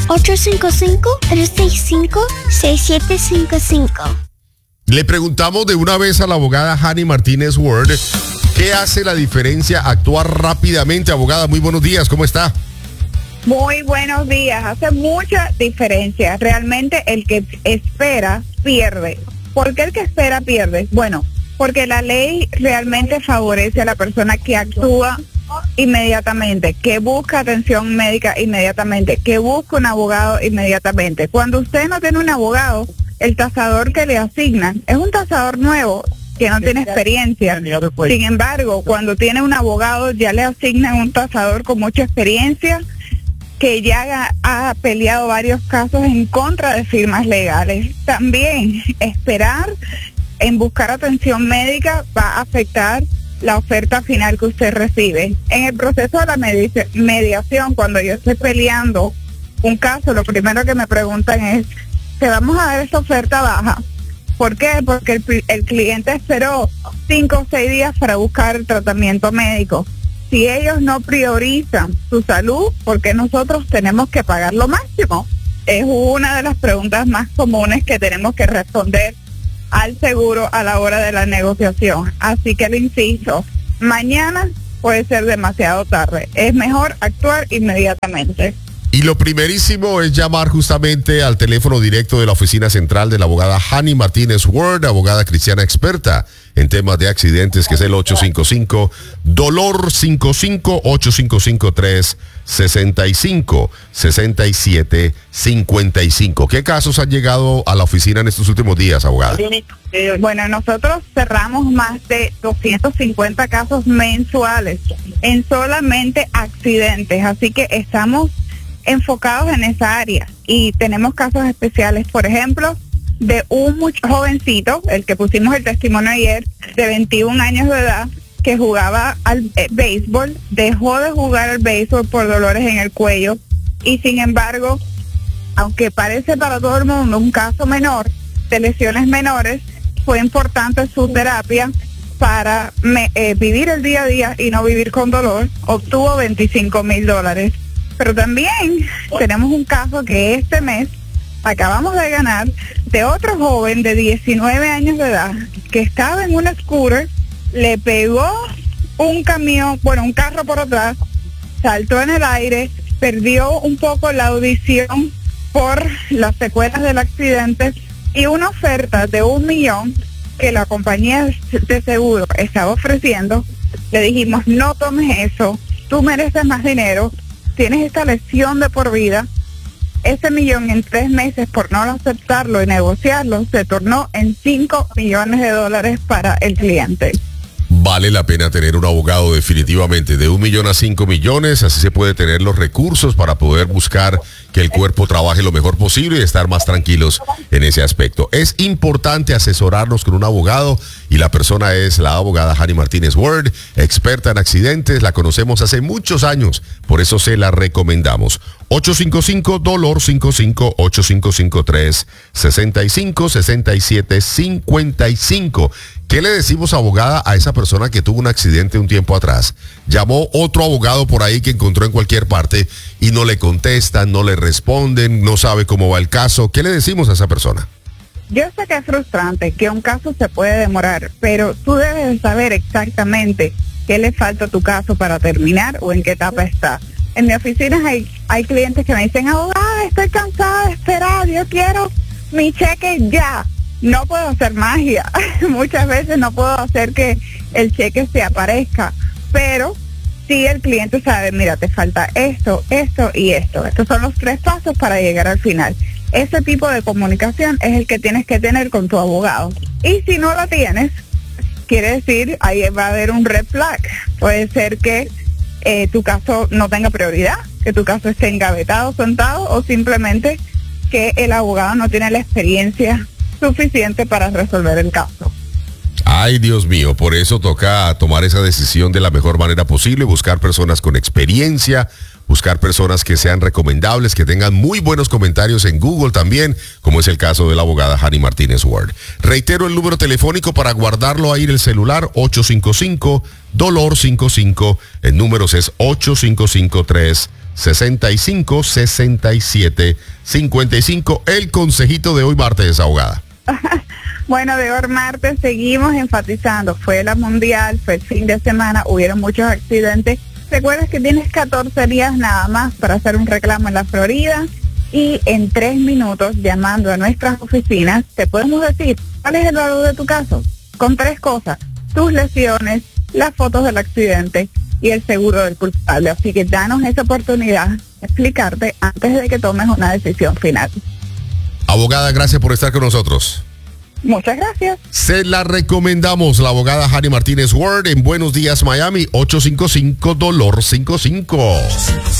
855-365-6755. Le preguntamos de una vez a la abogada Hani Martínez Ward, ¿qué hace la diferencia actuar rápidamente? Abogada, muy buenos días, ¿cómo está? Muy buenos días, hace mucha diferencia. Realmente el que espera pierde. ¿Por qué el que espera pierde? Bueno, porque la ley realmente favorece a la persona que actúa inmediatamente, que busca atención médica inmediatamente, que busca un abogado inmediatamente. Cuando usted no tiene un abogado, el tasador que le asignan es un tasador nuevo que no tiene experiencia. Sin embargo, cuando tiene un abogado ya le asignan un tasador con mucha experiencia que ya ha peleado varios casos en contra de firmas legales. También esperar en buscar atención médica va a afectar la oferta final que usted recibe. En el proceso de la mediación, cuando yo estoy peleando un caso, lo primero que me preguntan es, ¿te vamos a dar esa oferta baja? ¿Por qué? Porque el cliente esperó 5 o 6 días para buscar el tratamiento médico. Si ellos no priorizan su salud, ¿por qué nosotros tenemos que pagar lo máximo? Es una de las preguntas más comunes que tenemos que responder al seguro a la hora de la negociación. Así que le insisto, mañana puede ser demasiado tarde. Es mejor actuar inmediatamente. Y lo primerísimo es llamar justamente al teléfono directo de la oficina central de la abogada Hani Martínez Ward, abogada cristiana experta en temas de accidentes, que es el 855-855-365-65-6755. ¿Qué casos han llegado a la oficina en estos últimos días, abogada? Bueno, nosotros cerramos más de 250 casos mensuales en solamente accidentes, así que estamos enfocados en esa área y tenemos casos especiales, por ejemplo, de un jovencito, el que pusimos el testimonio ayer, de 21 años de edad, que jugaba al béisbol, dejó de jugar al béisbol por dolores en el cuello y sin embargo, aunque parece para todo el mundo un caso menor, de lesiones menores, fue importante su terapia para vivir el día a día y no vivir con dolor. Obtuvo $25,000. Pero también tenemos un caso que este mes acabamos de ganar de otro joven de 19 años de edad que estaba en un scooter, le pegó un carro por atrás, saltó en el aire, perdió un poco la audición por las secuelas del accidente y una oferta de $1 millón que la compañía de seguro estaba ofreciendo. Le dijimos, no tomes eso, tú mereces más dinero, tienes esta lesión de por vida. Ese $1 millón en 3 meses, por no aceptarlo y negociarlo, se tornó en $5 millones para el cliente. Vale la pena tener un abogado definitivamente, de $1 millón a 5 millones, así se puede tener los recursos para poder buscar que el cuerpo trabaje lo mejor posible y estar más tranquilos en ese aspecto. Es importante asesorarnos con un abogado y la persona es la abogada Hani Martínez Ward, experta en accidentes, la conocemos hace muchos años, por eso se la recomendamos. 855-DOLOR-55, 8553-656755. ¿Qué le decimos, abogada, a esa persona que tuvo un accidente un tiempo atrás? Llamó otro abogado por ahí que encontró en cualquier parte y no le contestan, no le responden, no sabe cómo va el caso. ¿Qué le decimos a esa persona? Yo sé que es frustrante, que un caso se puede demorar, pero tú debes saber exactamente qué le falta a tu caso para terminar o en qué etapa está. En mi oficina hay clientes que me dicen, abogada, estoy cansada de esperar, yo quiero mi cheque ya. No puedo hacer magia, muchas veces no puedo hacer que el cheque se aparezca, pero sí el cliente sabe, mira, te falta esto, esto y esto. Estos son los 3 pasos para llegar al final. Ese tipo de comunicación es el que tienes que tener con tu abogado. Y si no lo tienes, quiere decir, ahí va a haber un red flag. Puede ser que tu caso no tenga prioridad, que tu caso esté engavetado, sentado, o simplemente que el abogado no tiene la experiencia suficiente para resolver el caso. Ay, Dios mío, por eso toca tomar esa decisión de la mejor manera posible, buscar personas con experiencia, buscar personas que sean recomendables, que tengan muy buenos comentarios en Google también, como es el caso de la abogada Hani Martínez Ward. Reitero el número telefónico para guardarlo ahí en el celular, 855-DOLOR-55. El número es 855-365. 809-567-55. El consejito de hoy martes, abogada. Bueno, de hoy martes seguimos enfatizando. Fue la mundial, fue el fin de semana, hubieron muchos accidentes. Recuerda que tienes 14 días nada más para hacer un reclamo en la Florida y en 3 minutos, llamando a nuestras oficinas, te podemos decir cuál es el valor de tu caso. Con 3 cosas: tus lesiones, las fotos del accidente y el seguro del culpable. Así que danos esa oportunidad de explicarte antes de que tomes una decisión final. Abogada, gracias por estar con nosotros. Muchas gracias. Se la recomendamos, la abogada Hani Martínez Ward en Buenos Días Miami, 855-DOLOR 55.